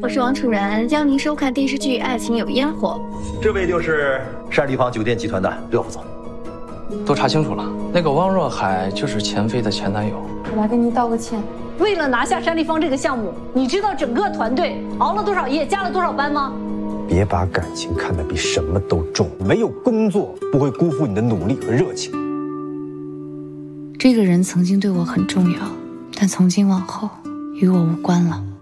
我是王楚然，邀您收看电视剧《爱情有烟火》。 这位就是山立方酒店集团的廖副总。 都查清楚了，那个汪若海就是钱飞的前男友。 我来跟您道个歉。 为了拿下山立方这个项目，你知道整个团队熬了多少夜，加了多少班吗？ 别把感情看得比什么都重，没有工作不会辜负你的努力和热情。 这个人曾经对我很重要，但从今往后与我无关了。